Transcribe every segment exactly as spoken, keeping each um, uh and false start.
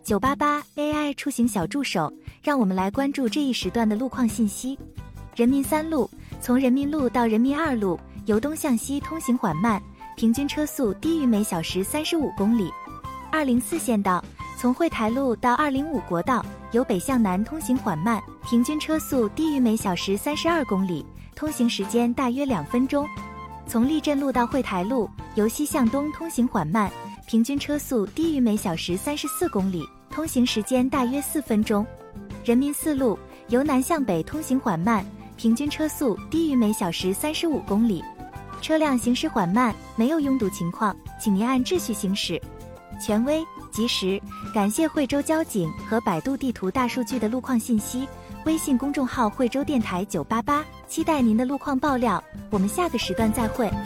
九八八 A I 出行小助手，让我们来关注这一时段的路况信息。人民三路，从人民路到人民二路，由东向西通行缓慢，平均车速低于每小时三十五公里。二零四线道，从惠台路到二零五国道，由北向南通行缓慢，平均车速低于每小时三十二公里，通行时间大约两分钟。从立镇路到惠台路，由西向东通行缓慢，平均车速低于每小时三十四公里，通行时间大约四分钟。人民四路，由南向北通行缓慢，平均车速低于每小时三十五公里。车辆行驶缓慢，没有拥堵情况，请您按秩序行驶。权威、及时，感谢惠州交警和百度地图大数据的路况信息。微信公众号惠州电台九八八，期待您的路况爆料。我们下个时段再会。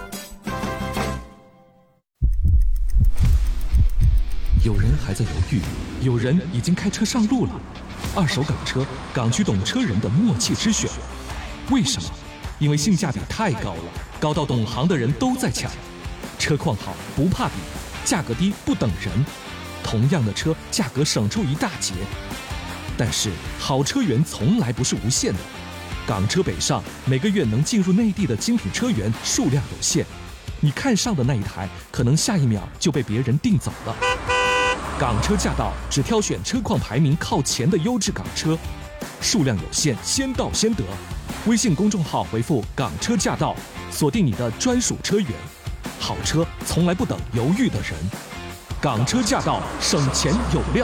有人还在犹豫，有人已经开车上路了。二手港车，港区懂车人的默契之选。为什么？因为性价比太高了，高到懂行的人都在抢。车况好不怕比，价格低不等人。同样的车，价格省出一大截。但是好车源从来不是无限的，港车北上每个月能进入内地的精品车源数量有限，你看上的那一台，可能下一秒就被别人订走了。港车驾到只挑选车况排名靠前的优质港车，数量有限，先到先得。微信公众号回复港车驾到，锁定你的专属车源。好车从来不等犹豫的人，港车驾到，省钱有料。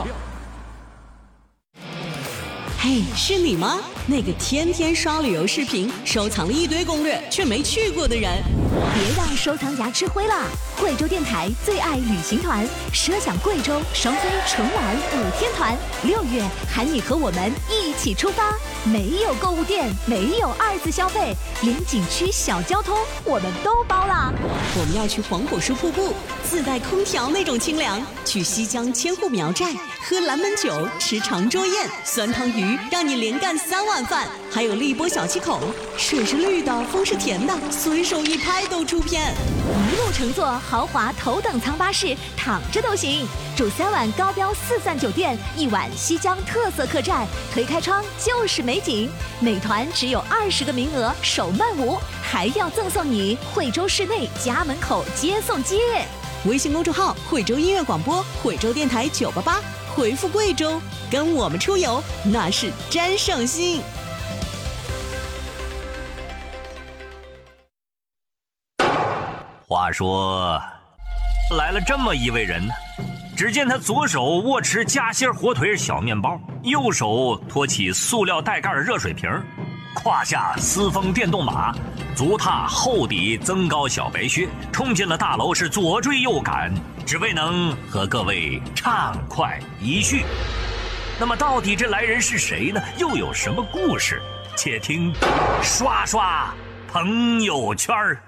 嘿，是你吗？那个天天刷旅游视频，收藏了一堆攻略却没去过的人。 别让收藏夹吃灰了！贵州电台最爱旅行团，奢享贵州双飞纯玩五天团，六月喊你和我们一起出发。没有购物店，没有二次消费，连景区小交通我们都包了。 我们要去黄果树瀑布，自带空调那种清凉；去西江千户苗寨，喝蓝门酒，吃长桌宴，酸汤鱼让你连干三碗饭。还有荔波小七孔，水是绿的，风是甜的，随手一拍都出片。 一路乘坐豪华头等舱巴士，躺着都行。住三晚高标四赞酒店，一晚西江特色客栈，推开窗就是美景。每团只有二十个名额，首慢无，还要赠送你惠州市内家门口接送接。 微信公众号惠州音乐广播，惠州电台九八八，回复贵州，跟我们出游那是真省心。 话说，来了这么一位人呢，只见他左手握持夹心火腿小面包，右手托起塑料带盖的热水瓶，胯下私风电动马，足踏厚底增高小白靴，冲进了大楼，是左追右赶，只为能和各位畅快一叙。那么到底这来人是谁呢？又有什么故事？且听刷刷朋友圈儿。